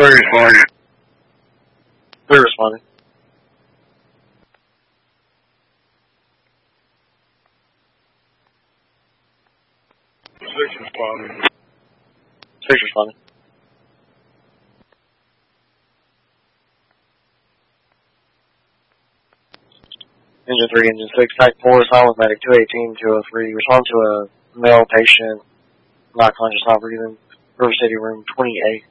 3 responding. 3 responding. Six responding. 6 responding. Engine 3, Engine 6, Type 4, Silent with Medic 218-203. Respond to a male patient, not conscious, not breathing. River City, room 20A.